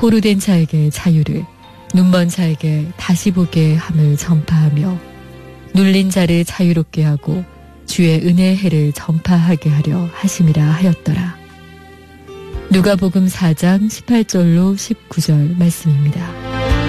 포로된 자에게 자유를, 눈먼 자에게 다시 보게 함을 전파하며 눌린 자를 자유롭게 하고 주의 은혜의 해를 전파하게 하려 하심이라 하였더라. 누가복음 4장 18절로 19절 말씀입니다.